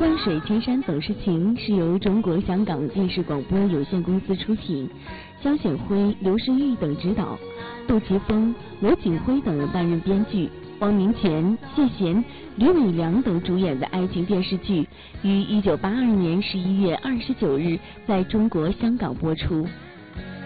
万水千山总是情是由中国香港电视广播有限公司出品，肖显辉、刘诗玉等执导，杜琪峰、罗景辉等担任编剧，汪明荃、谢贤、吕伟良等主演的爱情电视剧，于1982年11月29日在中国香港播出。